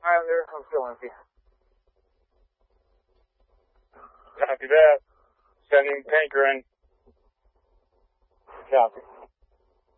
Islander, I'm still empty. Copy that. Sending tanker in. Copy.